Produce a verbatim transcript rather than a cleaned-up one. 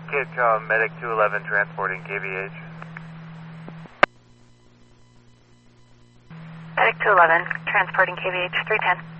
Kickoff, Medic two eleven transporting K V H. Medic two eleven transporting K V H three ten.